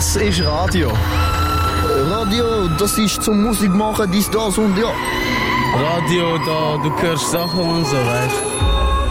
Was ist Radio? Radio, das ist zum Musik machen, dies, das und ja. Radio, da, du hörst Sachen und so, weißt du?